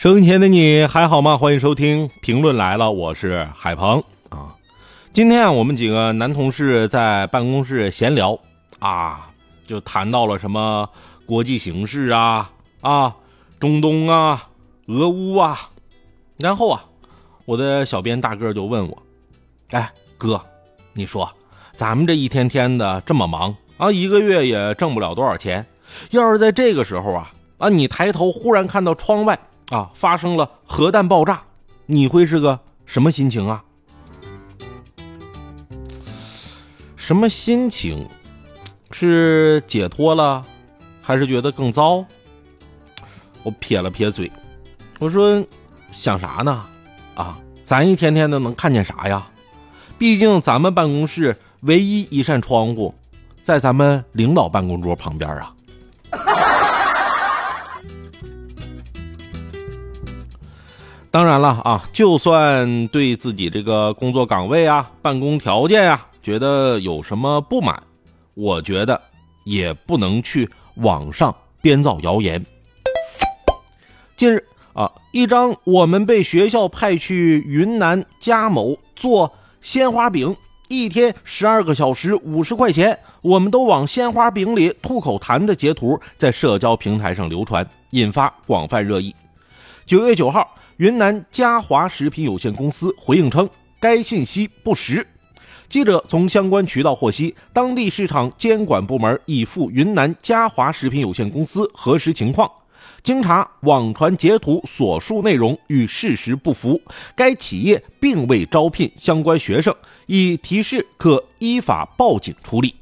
收音前的你还好吗？欢迎收听评论来了，我是海鹏啊。今天我们几个男同事在办公室闲聊啊，就谈到了什么国际形势啊、中东啊、俄乌啊。然后我的小编大哥就问我，哥，你说咱们这一天天的这么忙啊，一个月也挣不了多少钱，要是在这个时候你抬头忽然看到窗外发生了核弹爆炸，你会是个什么心情啊？什么心情？是解脱了，还是觉得更糟？我撇了撇嘴，我说想啥呢？咱一天天的能看见啥呀？毕竟咱们办公室唯一一扇窗户在咱们领导办公桌旁边啊。当然了就算对自己这个工作岗位办公条件觉得有什么不满，我觉得也不能去网上编造谣言。近日一张我们被学校派去云南嘉某做鲜花饼，一天12个小时50块钱，我们都往鲜花饼里吐口痰的截图在社交平台上流传，引发广泛热议。9月9号，云南嘉华食品有限公司回应称该信息不实。记者从相关渠道获悉，当地市场监管部门已赴云南嘉华食品有限公司核实情况，经查，网传截图所述内容与事实不符，该企业并未招聘相关学生，已提示可依法报警处理。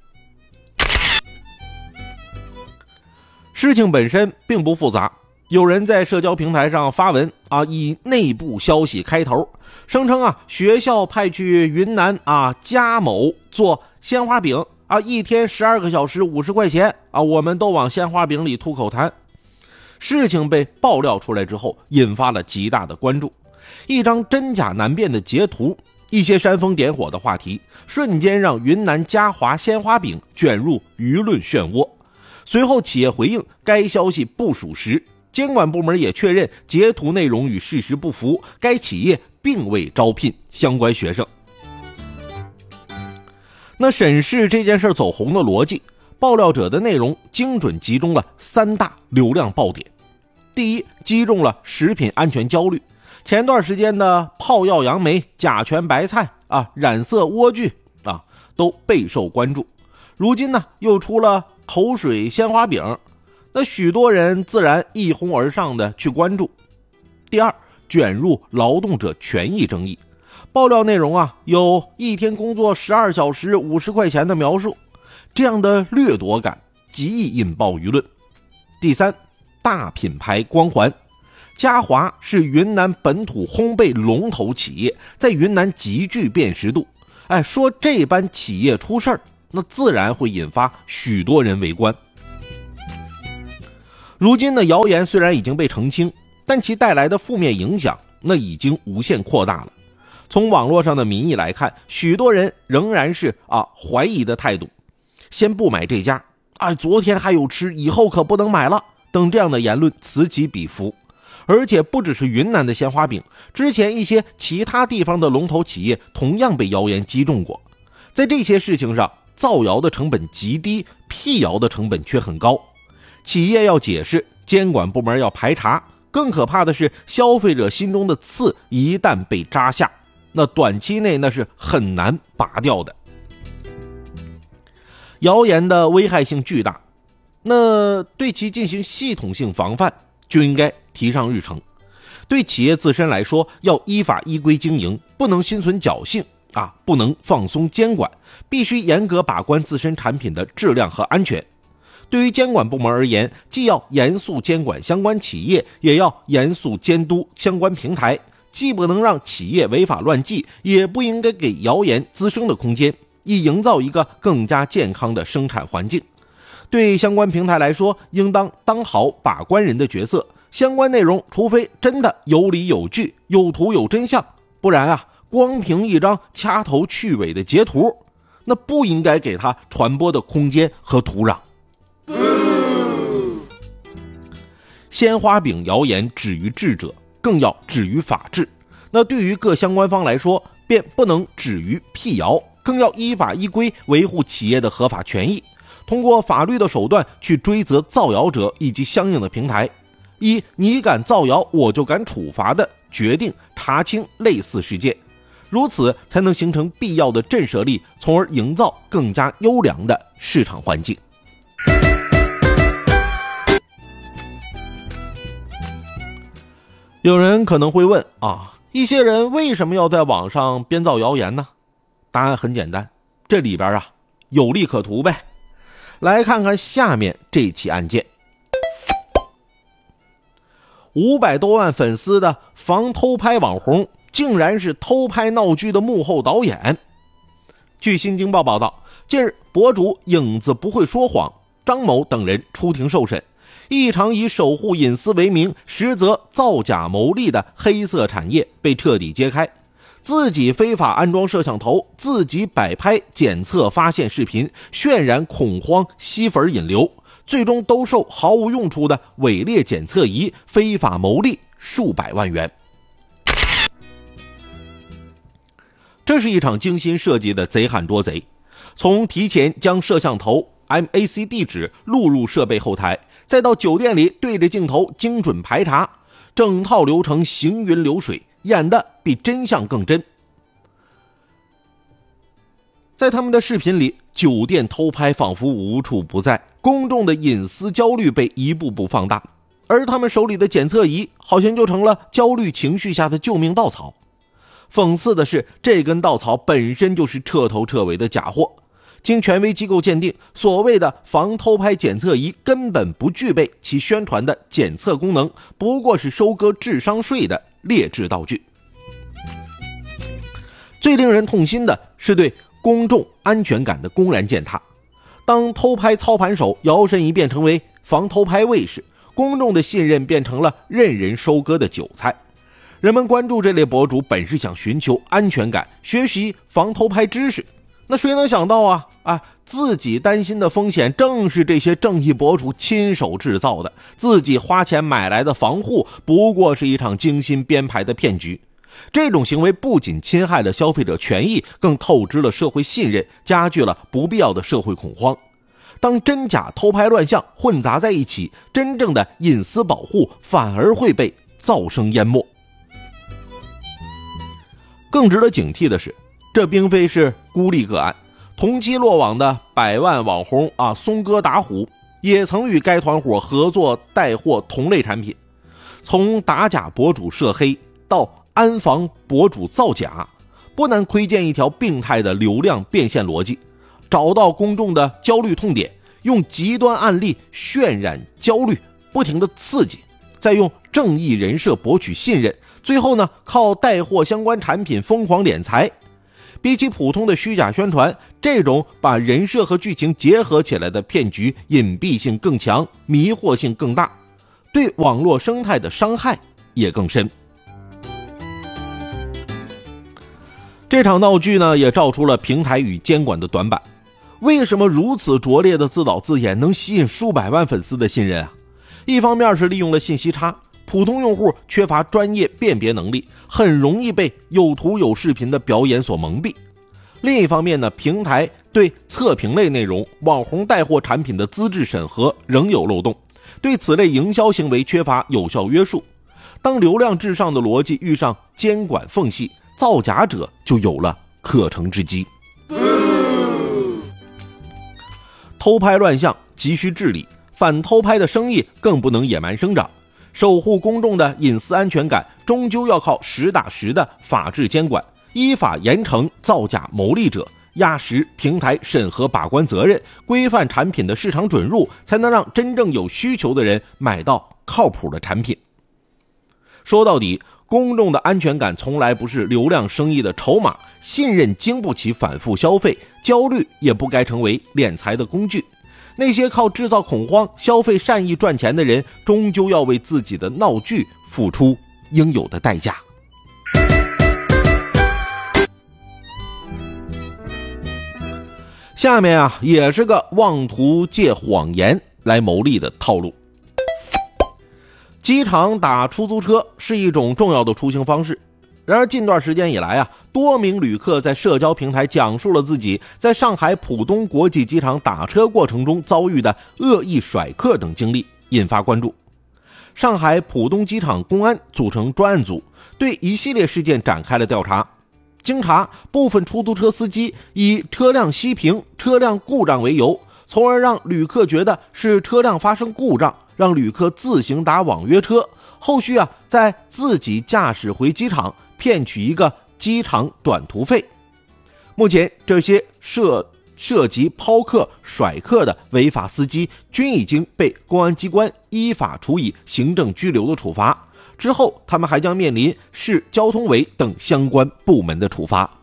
事情本身并不复杂，有人在社交平台上发文以内部消息开头，声称学校派去云南嘉某做鲜花饼一天12个小时50块钱我们都往鲜花饼里吐口痰。事情被爆料出来之后，引发了极大的关注。一张真假难辨的截图，一些煽风点火的话题，瞬间让云南嘉华鲜花饼卷入舆论漩涡。随后企业回应该消息不属实，监管部门也确认截图内容与事实不符，该企业并未招聘相关学生。那审视这件事走红的逻辑，爆料者的内容精准集中了3大流量爆点。第一，击中了食品安全焦虑。前段时间的泡药杨梅、甲醛白菜染色莴苣都备受关注。如今呢，又出了口水鲜花饼，那许多人自然一哄而上的去关注。第二，卷入劳动者权益争议。爆料内容有一天工作12小时50块钱的描述，这样的掠夺感极易引爆舆论。第三，大品牌光环。嘉华是云南本土烘焙龙头企业，在云南极具辨识度。说这般企业出事儿，那自然会引发许多人围观。如今的谣言虽然已经被澄清，但其带来的负面影响那已经无限扩大了。从网络上的民意来看，许多人仍然是怀疑的态度，先不买这家昨天还有吃，以后可不能买了等这样的言论此起彼伏。而且不只是云南的鲜花饼，之前一些其他地方的龙头企业同样被谣言击中过。在这些事情上，造谣的成本极低，辟谣的成本却很高。企业要解释，监管部门要排查，更可怕的是消费者心中的刺一旦被扎下，那短期内那是很难拔掉的。谣言的危害性巨大，那对其进行系统性防范就应该提上日程。对企业自身来说，要依法依规经营，不能心存侥幸不能放松监管，必须严格把关自身产品的质量和安全。对于监管部门而言，既要严肃监管相关企业，也要严肃监督相关平台，既不能让企业违法乱纪，也不应该给谣言滋生的空间，以营造一个更加健康的生产环境。对相关平台来说，应当好把关人的角色，相关内容除非真的有理有据，有图有真相，不然光凭一张掐头去尾的截图，那不应该给它传播的空间和土壤。 鲜花饼谣言止于智者，更要止于法治。那对于各相关方来说，便不能止于辟谣，更要依法依规维护企业的合法权益，通过法律的手段去追责造谣者以及相应的平台，以你敢造谣我就敢处罚的决定查清类似事件，如此才能形成必要的震慑力，从而营造更加优良的市场环境。有人可能会问一些人为什么要在网上编造谣言呢？答案很简单，这里边有利可图呗。来看看下面这起案件。500多万粉丝的防偷拍网红，竟然是偷拍闹剧的幕后导演。据新京报报道，近日博主影子不会说谎张某等人出庭受审，一场以守护隐私为名，实则造假牟利的黑色产业被彻底揭开。自己非法安装摄像头，自己摆拍检测发现视频，渲染恐慌吸粉引流，最终兜售毫无用处的伪劣检测仪，非法牟利数百万元。这是一场精心设计的贼喊捉贼，从提前将摄像头 MAC 地址录入设备后台，再到酒店里对着镜头精准排查，整套流程行云流水，演得比真相更真。在他们的视频里，酒店偷拍仿佛无处不在，公众的隐私焦虑被一步步放大，而他们手里的检测仪好像就成了焦虑情绪下的救命稻草。讽刺的是，这根稻草本身就是彻头彻尾的假货。经权威机构鉴定，所谓的防偷拍检测仪根本不具备其宣传的检测功能，不过是收割智商税的劣质道具。最令人痛心的是对公众安全感的公然践踏。当偷拍操盘手摇身一变成为防偷拍卫士，公众的信任变成了任人收割的韭菜。人们关注这类博主本是想寻求安全感，学习防偷拍知识，那谁能想到自己担心的风险正是这些正义博主亲手制造的，自己花钱买来的防护不过是一场精心编排的骗局。这种行为不仅侵害了消费者权益，更透支了社会信任，加剧了不必要的社会恐慌。当真假偷拍乱象混杂在一起，真正的隐私保护反而会被噪声淹没。更值得警惕的是，这并非是孤立个案，同期落网的百万网红松哥打虎也曾与该团伙合作带货同类产品。从打假博主涉黑到安防博主造假，不难窥见一条病态的流量变现逻辑，找到公众的焦虑痛点，用极端案例渲染焦虑，不停的刺激，再用正义人设博取信任，最后呢，靠带货相关产品疯狂敛财。比起普通的虚假宣传，这种把人设和剧情结合起来的骗局隐蔽性更强，迷惑性更大，对网络生态的伤害也更深。这场闹剧呢，也照出了平台与监管的短板。为什么如此拙劣的自导自演能吸引数百万粉丝的信任一方面是利用了信息差，普通用户缺乏专业辨别能力，很容易被有图有视频的表演所蒙蔽。另一方面呢，平台对测评类内容、网红带货产品的资质审核仍有漏洞，对此类营销行为缺乏有效约束。当流量至上的逻辑遇上监管缝隙，造假者就有了可乘之机。偷拍乱象急需治理，反偷拍的生意更不能野蛮生长。守护公众的隐私安全感，终究要靠实打实的法治监管，依法严惩造假牟利者，压实平台审核把关责任，规范产品的市场准入，才能让真正有需求的人买到靠谱的产品。说到底，公众的安全感从来不是流量生意的筹码，信任经不起反复消费，焦虑也不该成为敛财的工具。那些靠制造恐慌、消费善意赚钱的人，终究要为自己的闹剧付出应有的代价。下面也是个妄图借谎言来牟利的套路。 机场打出租车是一种重要的出行方式。然而近段时间以来啊，多名旅客在社交平台讲述了自己在上海浦东国际机场打车过程中遭遇的恶意甩客等经历，引发关注。上海浦东机场公安组成专案组，对一系列事件展开了调查。经查，部分出租车司机以车辆熄屏、车辆故障为由，从而让旅客觉得是车辆发生故障，让旅客自行打网约车，后续再自己驾驶回机场，骗取一个机场短途费。目前这些涉及抛客、甩客的违法司机均已经被公安机关依法处以行政拘留的处罚，之后他们还将面临市交通委等相关部门的处罚。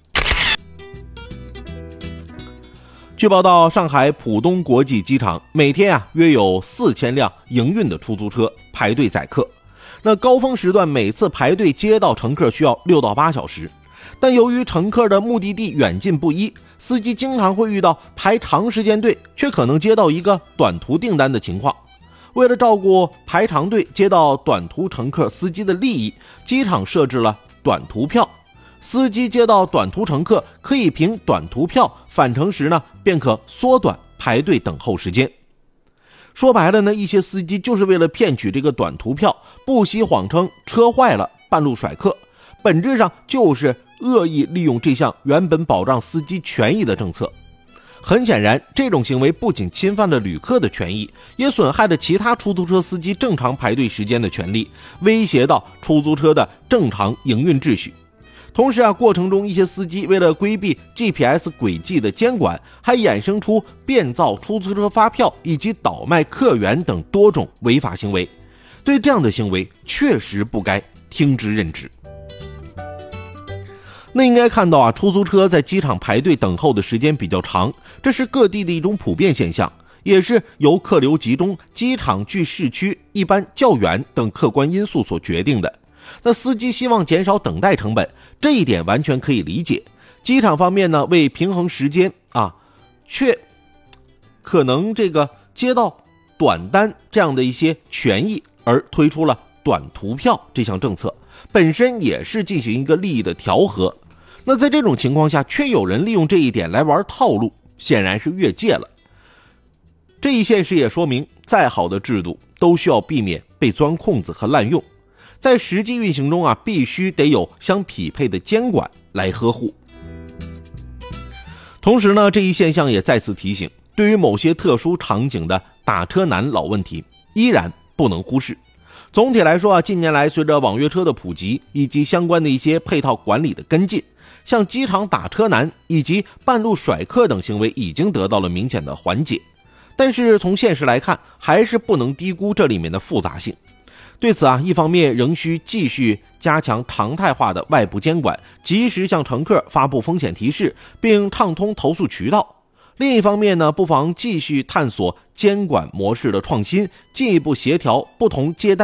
据报道，上海浦东国际机场每天约有4000辆营运的出租车排队载客，那高峰时段每次排队接到乘客需要6到8小时，但由于乘客的目的地远近不一，司机经常会遇到排长时间队却可能接到一个短途订单的情况。为了照顾排长队接到短途乘客司机的利益，机场设置了短途票，司机接到短途乘客可以凭短途票返程时便可缩短排队等候时间。说白了一些司机就是为了骗取这个短途票，不惜谎称车坏了，半路甩客，本质上就是恶意利用这项原本保障司机权益的政策。很显然，这种行为不仅侵犯了旅客的权益，也损害了其他出租车司机正常排队时间的权利，威胁到出租车的正常营运秩序。同时过程中一些司机为了规避 GPS 轨迹的监管，还衍生出变造出租车发票以及倒卖客源等多种违法行为。对这样的行为确实不该听之任之。那应该看到出租车在机场排队等候的时间比较长，这是各地的一种普遍现象，也是由客流集中、机场距市区一般较远等客观因素所决定的。那司机希望减少等待成本，这一点完全可以理解。机场方面为平衡时间却可能接到短单这样的一些权益而推出了短途票这项政策，本身也是进行一个利益的调和。那在这种情况下，却有人利用这一点来玩套路，显然是越界了。这一现实也说明，再好的制度都需要避免被钻空子和滥用，在实际运行中必须得有相匹配的监管来呵护。同时这一现象也再次提醒，对于某些特殊场景的打车难老问题依然不能忽视。总体来说近年来随着网约车的普及以及相关的一些配套管理的跟进，像机场打车难以及半路甩客等行为已经得到了明显的缓解，但是从现实来看，还是不能低估这里面的复杂性。对此一方面仍需继续加强常态化的外部监管，及时向乘客发布风险提示，并畅通投诉渠道。另一方面不妨继续探索监管模式的创新，进一步协调不同接单